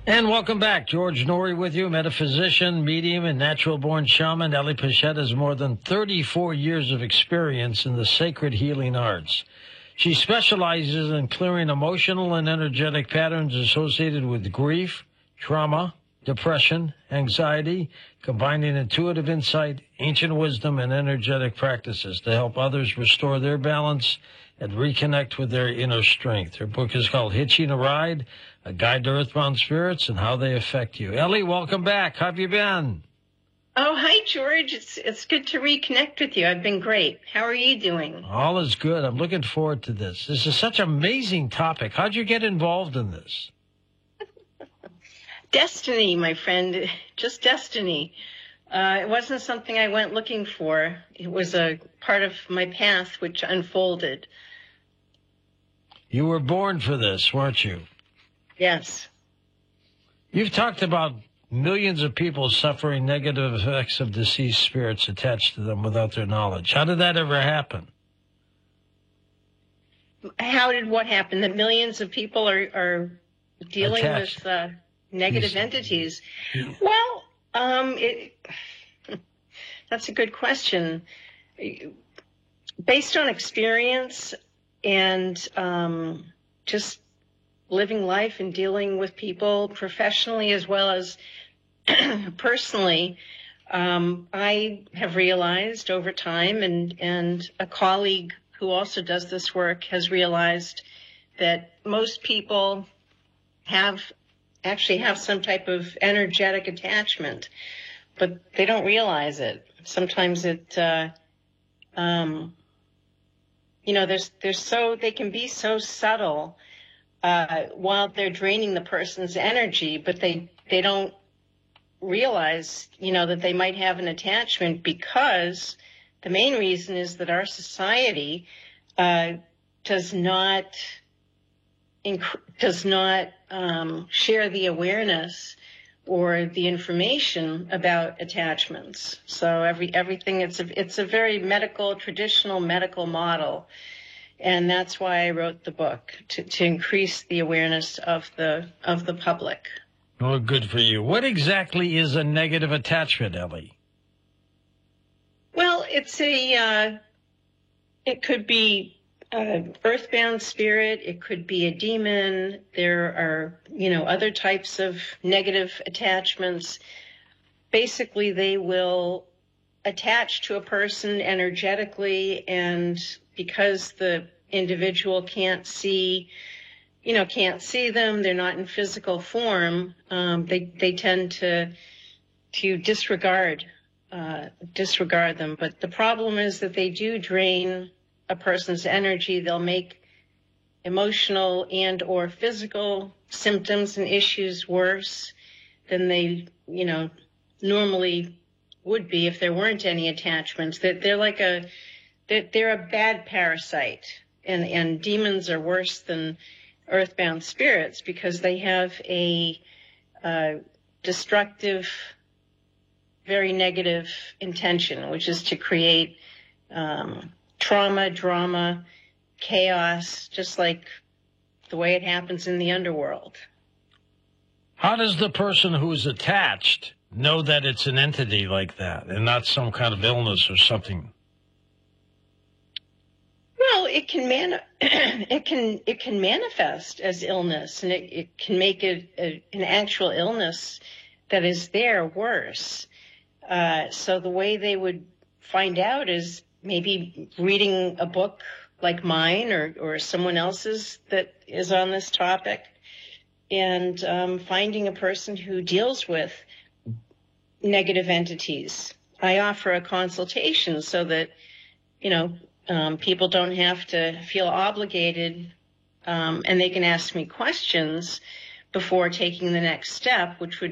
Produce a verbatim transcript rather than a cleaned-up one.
And welcome back. George Noory with you, metaphysician, medium, and natural-born shaman. Ellie Pichette has more than thirty-four years of experience in the sacred healing arts. She specializes in clearing emotional and energetic patterns associated with grief, trauma, depression, anxiety, combining intuitive insight, ancient wisdom, and energetic practices to help others restore their balance and reconnect with their inner strength. Her book is called Hitching a Ride, A Guide to Earthbound Spirits and How They Affect You. Ellie, welcome back. How have you been? Oh, hi, George. It's it's good to reconnect with you. I've been great. How are you doing? All is good. I'm looking forward to this. This is such an amazing topic. How'd you get involved in this? Destiny, my friend. Just destiny. Uh, it wasn't something I went looking for. It was a part of my path which unfolded. You were born for this, weren't you? Yes. You've talked about millions of people suffering negative effects of deceased spirits attached to them without their knowledge. How did that ever happen? How did what happen? That millions of people are, are dealing Attached. with uh, negative Yes. entities? Well, um, it, that's a good question. Based on experience and um, just living life and dealing with people professionally as well as personally, um, I have realized over time, and, and a colleague who also does this work has realized that most people have actually have some type of energetic attachment, but they don't realize it. Sometimes it, uh, um, you know, there's, there's so, they can be so subtle uh, while they're draining the person's energy, but they, they don't realize, you know, that they might have an attachment, because the main reason is that our society uh, does not inc- does not um, share the awareness or the information about attachments. So every everything it's a it's a very medical, traditional medical model, and that's why I wrote the book, to, to increase the awareness of the of the public. Oh, good for you. What exactly is a negative attachment, Ellie? Well, it's a, uh, it could be an earthbound spirit. It could be a demon. There are, you know, other types of negative attachments. Basically, they will attach to a person energetically, and because the individual can't see you know, can't see them, they're not in physical form, um, they, they tend to, to disregard, uh, disregard them. But the problem is that they do drain a person's energy. They'll make emotional and or physical symptoms and issues worse than they, you know, normally would be if there weren't any attachments. That they're, they're like a, they're, they're a bad parasite, and, and demons are worse than earthbound spirits because they have a uh, destructive, very negative intention, which is to create um, trauma, drama, chaos, just like the way it happens in the underworld. How does the person who's attached know that it's an entity like that and not some kind of illness or something? Well, it can man, it can it can manifest as illness, and it, it can make it a, an actual illness that is there worse. Uh, so the way they would find out is maybe reading a book like mine or or someone else's that is on this topic, and um, finding a person who deals with negative entities. I offer a consultation so that, you know, Um, people don't have to feel obligated, um, and they can ask me questions before taking the next step, which would